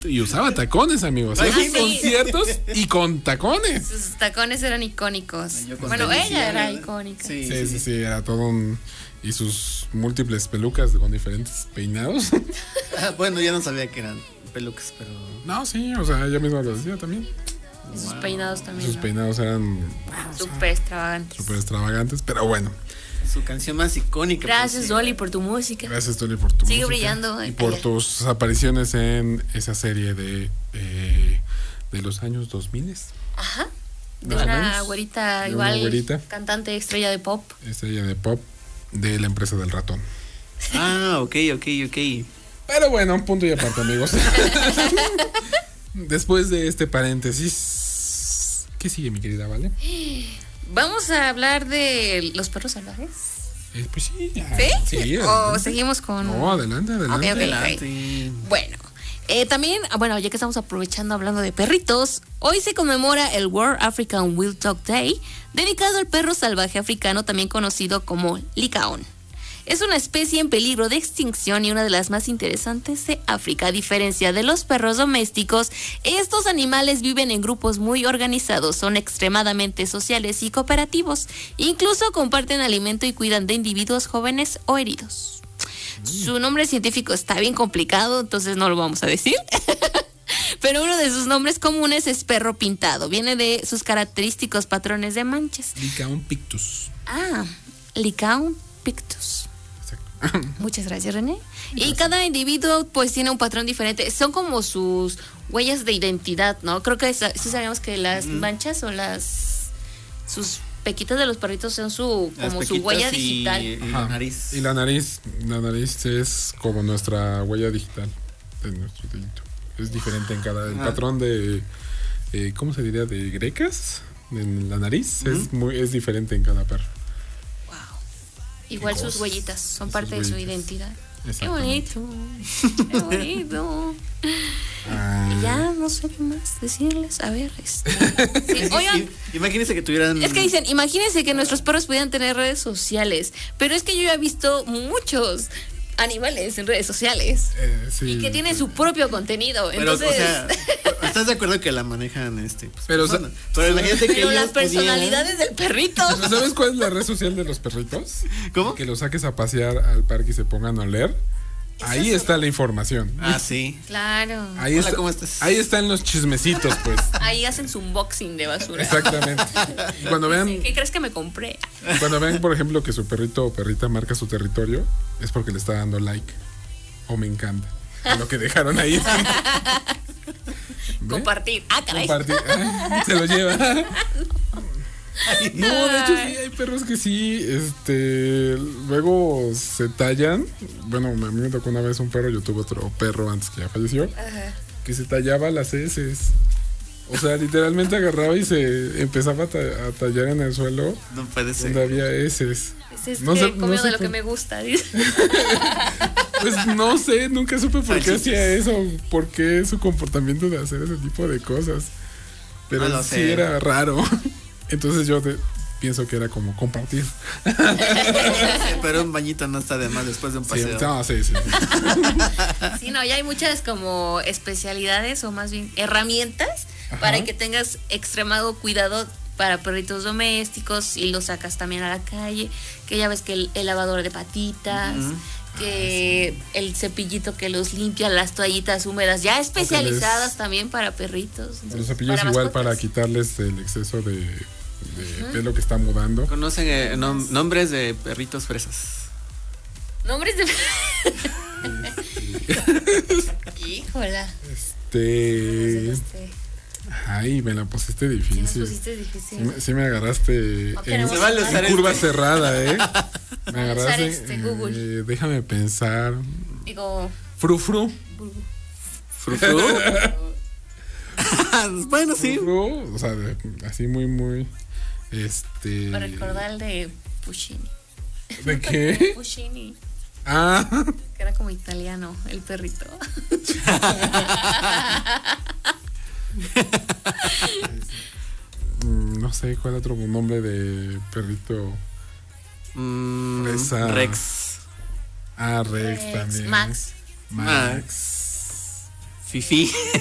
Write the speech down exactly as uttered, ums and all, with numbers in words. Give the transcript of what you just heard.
Y usaba tacones, amigos. Ah, Esos sí. conciertos y con tacones. Sus tacones eran icónicos. Yo con Bueno, tenis, ella sí, era ¿verdad? icónica. Sí, Sí, sí, sí, era todo un... Y sus múltiples pelucas con diferentes peinados. Ah, bueno, ya no sabía que eran pelucas, pero... No, sí, o sea, ella misma lo decía también. Y sus peinados también. Sus ¿no? peinados eran Súper extravagantes. súper extravagantes, pero bueno. Su canción más icónica. Gracias, pues, sí. Dolly, por tu música. Gracias, Tony, por tu Sigue música brillando. y por Ella. tus apariciones en esa serie de eh, de los años dos mil. Ajá. De Más o una menos. güerita, De una igual güerita. cantante estrella de pop. Estrella de pop de la empresa del ratón. Ah, ok, ok, ok. Pero bueno, punto y aparte, amigos. Después de este paréntesis, ¿qué sigue, mi querida Vale? Vamos a hablar de los perros salvajes. Eh, pues sí. ya. ¿Sí? Sí, ¿O adelante. seguimos con...? No, adelante, adelante. Ok, ok. Adelante. Bueno, eh, también, ah, bueno, ya que estamos aprovechando hablando de perritos, hoy se conmemora el World African Wild Dog Day, dedicado al perro salvaje africano, también conocido como licaón. Es una especie en peligro de extinción y una de las más interesantes de África. A diferencia de los perros domésticos, estos animales viven en grupos muy organizados, son extremadamente sociales y cooperativos. Incluso comparten alimento y cuidan de individuos jóvenes o heridos. Su nombre científico está bien complicado, entonces no lo vamos a decir. Pero uno de sus nombres comunes es perro pintado. Viene de sus característicos patrones de manchas. Licaon pictus. Ah, Licaon pictus. Exacto. Muchas gracias, René. Y cada individuo pues tiene un patrón diferente. Son como sus huellas de identidad, ¿no? Creo que sí sabíamos que las manchas o las sus pequitas de los perritos son su Las como su pequitas huella y- digital. y Ajá. la nariz. Y la nariz, la nariz es como nuestra huella digital de nuestro dedito. Es diferente en cada... El Ajá. patrón de... eh, ¿Cómo se diría? De grecas. En la nariz es muy es diferente en cada perro. Wow. Igual sus cosas. huellitas son Sus parte de su huellitas. identidad. Qué Exactamente. bonito. Qué bonito. Ah, Y ya no sé qué más decirles. A ver, este. Sí, oigan, I- Imagínense que tuvieran. es que dicen, imagínense que nuestros perros pudieran tener redes sociales, pero es que yo ya he visto muchos animales en redes sociales eh, sí, y que tienen sí. su propio contenido. Pero, Entonces, o sea, ¿estás de acuerdo que la manejan este? Pues, Pero, o sea, personas? Pero imagínate que pero ellos las personalidades del perrito. ¿Pero sabes cuál es la red social de los perritos? pudieran- ¿Cómo? Que los saques a pasear al parque y se pongan a oler. Ahí está la información. Ah, sí. Claro. Ahí, Hola, está- ¿cómo estás? ahí están los chismecitos, pues. Ahí hacen su unboxing de basura. Exactamente. Y Cuando vean, ¿Qué crees que me compré? cuando vean, por ejemplo, que su perrito o perrita marca su territorio, es porque le está dando like. O me encanta. A lo que dejaron ahí. ¿Ve? Compartir. Ah, caray. Compartir. Ay, se lo lleva. No, de hecho sí, hay perros que sí, este, luego se tallan. Bueno, a mí me tocó una vez un perro, yo tuve otro perro antes que ya falleció, que se tallaba las heces. O sea, literalmente agarraba y se empezaba a, ta- a tallar en el suelo No puede ser. donde había heces. Ese es No que sé- comió no sé de lo por- que me gusta, dice. Pues no sé, nunca supe por qué Salchichas. hacía eso, por qué su comportamiento de hacer ese tipo de cosas. Pero No lo sí sé. era raro. Entonces yo de- pienso que era como compartir. Pero un bañito no está de más después de un Sí, paseo. no, sí, sí. Sí, no, ya hay muchas como especialidades o más bien herramientas Ajá. para que tengas extremado cuidado para perritos domésticos y los sacas también a la calle, que ya ves que el, el lavador de patitas, Ujú. que el cepillito que los limpia, las toallitas húmedas, ya especializadas les- también para perritos. Los entonces, cepillos para igual mascotas. para quitarles el exceso de, de pelo que está mudando. ¿Conocen eh, nom- nombres de perritos fresas? Nombres de... Híjola. Este... Este, Ay, me la pusiste sí, nos difícil. pusiste Sí difícil. me, sí me agarraste No en, queremos Se vale en usar curva este. cerrada, ¿eh? Me Vamos a usar agarraste. este, Google. eh, déjame pensar. Digo, Frufru. ¿Frufru? Bueno, sí. Frufru, o sea, de- así muy, muy. Este. para recordar el de Puccini. ¿De qué? Puccini, Ah, que era como italiano, el perrito. mm, no sé cuál otro nombre de perrito. Mm, Fresa. Rex. Ah, Rex Rex, también. Max. Max. Fifi.